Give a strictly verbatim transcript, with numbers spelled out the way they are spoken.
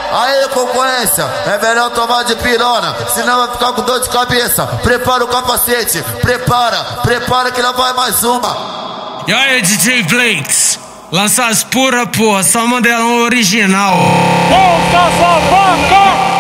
Aí, concorrência, é melhor tomar de pirona, senão vai ficar com dor de cabeça. Prepara o capacete, prepara, prepara que lá vai mais uma. E aí, D J Blakes, lança as pura, porra, só mandelão original. Volta, vaca!